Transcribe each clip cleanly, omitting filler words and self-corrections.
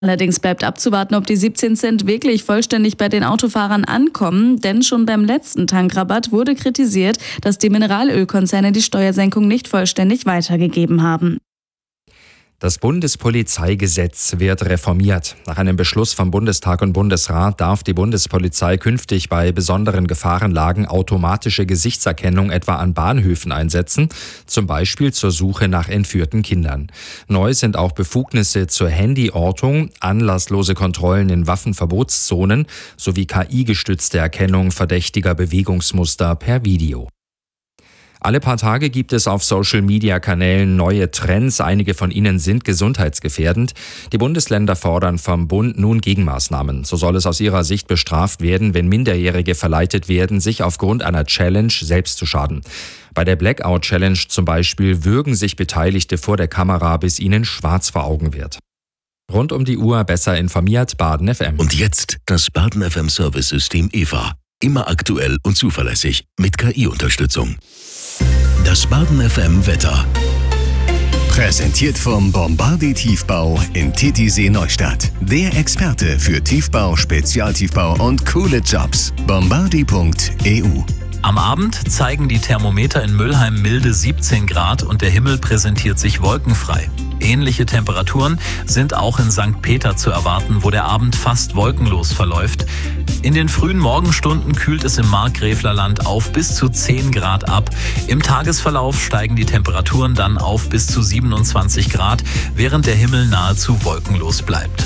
Allerdings bleibt abzuwarten, ob die 17 Cent wirklich vollständig bei den Autofahrern ankommen, denn schon beim letzten Tankrabatt wurde kritisiert, dass die Mineralölkonzerne die Steuersenkung nicht vollständig weitergegeben haben. Das Bundespolizeigesetz wird reformiert. Nach einem Beschluss vom Bundestag und Bundesrat darf die Bundespolizei künftig bei besonderen Gefahrenlagen automatische Gesichtserkennung etwa an Bahnhöfen einsetzen, zum Beispiel zur Suche nach entführten Kindern. Neu sind auch Befugnisse zur Handyortung, anlasslose Kontrollen in Waffenverbotszonen sowie KI-gestützte Erkennung verdächtiger Bewegungsmuster per Video. Alle paar Tage gibt es auf Social-Media-Kanälen neue Trends. Einige von ihnen sind gesundheitsgefährdend. Die Bundesländer fordern vom Bund nun Gegenmaßnahmen. So soll es aus ihrer Sicht bestraft werden, wenn Minderjährige verleitet werden, sich aufgrund einer Challenge selbst zu schaden. Bei der Blackout-Challenge zum Beispiel würgen sich Beteiligte vor der Kamera, bis ihnen schwarz vor Augen wird. Rund um die Uhr besser informiert, Baden FM. Und jetzt das Baden FM Service-System EVA. Immer aktuell und zuverlässig mit KI-Unterstützung. Das Baden FM Wetter. Präsentiert vom Bombardier Tiefbau in Titisee Neustadt. Der Experte für Tiefbau, Spezialtiefbau und coole Jobs. Bombardier.eu. Am Abend zeigen die Thermometer in Müllheim milde 17 Grad und der Himmel präsentiert sich wolkenfrei. Ähnliche Temperaturen sind auch in St. Peter zu erwarten, wo der Abend fast wolkenlos verläuft. In den frühen Morgenstunden kühlt es im Markgräflerland auf bis zu 10 Grad ab. Im Tagesverlauf steigen die Temperaturen dann auf bis zu 27 Grad, während der Himmel nahezu wolkenlos bleibt.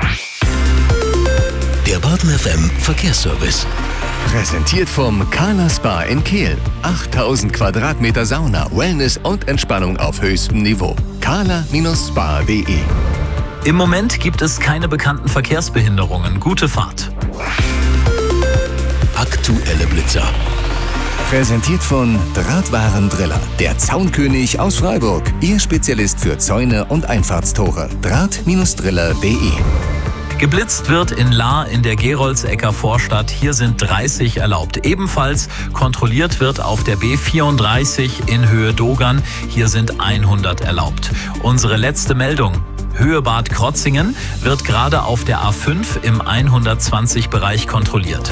Der Baden FM Verkehrsservice. Präsentiert vom Kala Spa in Kehl. 8000 Quadratmeter Sauna, Wellness und Entspannung auf höchstem Niveau. kala-spa.de. Im Moment gibt es keine bekannten Verkehrsbehinderungen. Gute Fahrt. Aktuelle Blitzer. Präsentiert von Drahtwarendriller, der Zaunkönig aus Freiburg. Ihr Spezialist für Zäune und Einfahrtstore. Draht-driller.de. Geblitzt wird in Lahr in der Geroldsecker Vorstadt. Hier sind 30 erlaubt. Ebenfalls kontrolliert wird auf der B34 in Höhe Dogern. Hier sind 100 erlaubt. Unsere letzte Meldung. Höhe Bad Krotzingen wird gerade auf der A5 im 120-Bereich kontrolliert.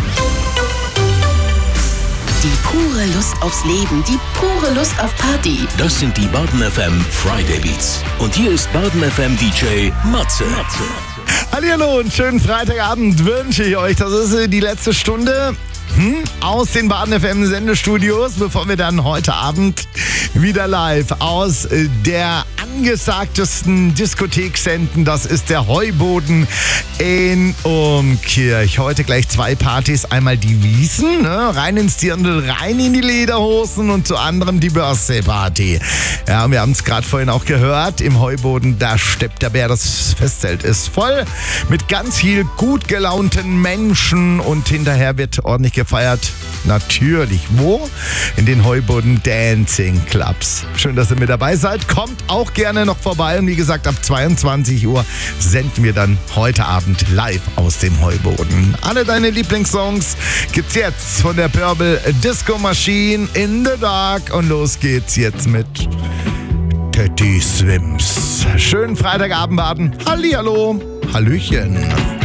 Die pure Lust aufs Leben, die pure Lust auf Party. Das sind die Baden FM Friday Beats. Und hier ist Baden FM DJ Matze. Hallihallo und schönen Freitagabend wünsche ich euch. Das ist die letzte Stunde aus den Baden FM Sendestudios, bevor wir dann heute Abend wieder live aus der angesagtesten Diskothek senden. Das ist der Heuboden in Umkirch. Heute gleich 2 Partys. Einmal die Wiesn, ne? Rein ins Dirndl, rein in die Lederhosen und zu anderem die Birthday-Party. Ja, wir haben es gerade vorhin auch gehört. Im Heuboden, da steppt der Bär. Das Festzelt ist voll mit ganz viel gut gelaunten Menschen und hinterher wird ordentlich gefeiert. Natürlich. Wo? In den Heuboden Dancing Clubs. Schön, dass ihr mit dabei seid. Kommt auch gerne noch vorbei. Und wie gesagt, ab 22 Uhr senden wir dann heute Abend live aus dem Heuboden. Alle deine Lieblingssongs gibt's jetzt von der Purple Disco Machine in the Dark. Und los geht's jetzt mit Teddy Swims. Schönen Freitagabend, Baden. Hallihallo. Hallöchen.